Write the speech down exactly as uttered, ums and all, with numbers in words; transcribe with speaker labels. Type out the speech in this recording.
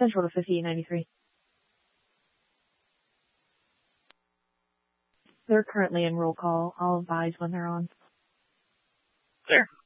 Speaker 1: Central to fifty-eight ninety-three. They're currently in roll call. I'll advise when they're on.
Speaker 2: Clear.